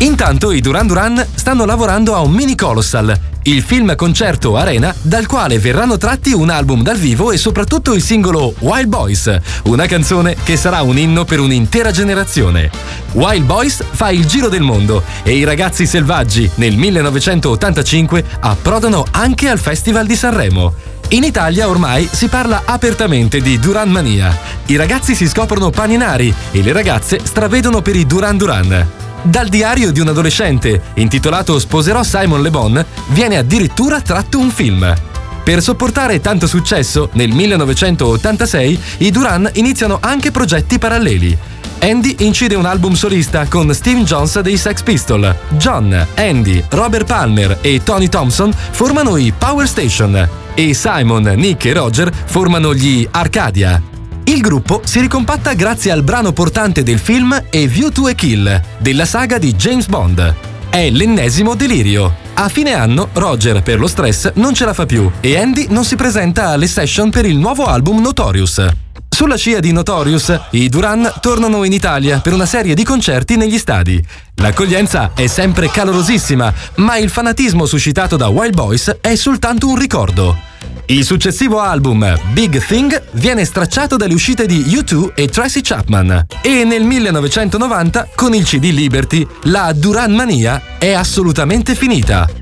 Intanto i Duran Duran stanno lavorando a un mini colossal, il film concerto Arena, dal quale verranno tratti un album dal vivo e soprattutto il singolo Wild Boys, una canzone che sarà un inno per un'intera generazione. Wild Boys fa il giro del mondo e i Ragazzi Selvaggi nel 1985 approdano anche al Festival di Sanremo. In Italia ormai si parla apertamente di Duran Mania. I ragazzi si scoprono paninari e le ragazze stravedono per i Duran Duran. Dal diario di un adolescente, intitolato Sposerò Simon Le Bon, viene addirittura tratto un film. Per sopportare tanto successo, nel 1986 i Duran iniziano anche progetti paralleli. Andy incide un album solista con Steve Jones dei Sex Pistols. John, Andy, Robert Palmer e Tony Thompson formano i Power Station e Simon, Nick e Roger formano gli Arcadia. Il gruppo si ricompatta grazie al brano portante del film A View to a Kill, della saga di James Bond. È l'ennesimo delirio. A fine anno, Roger, per lo stress, non ce la fa più e Andy non si presenta alle session per il nuovo album Notorious. Sulla scia di Notorious, i Duran tornano in Italia per una serie di concerti negli stadi. L'accoglienza è sempre calorosissima, ma il fanatismo suscitato da Wild Boys è soltanto un ricordo. Il successivo album, Big Thing, viene stracciato dalle uscite di U2 e Tracy Chapman e nel 1990, con il CD Liberty, la Duran Mania è assolutamente finita.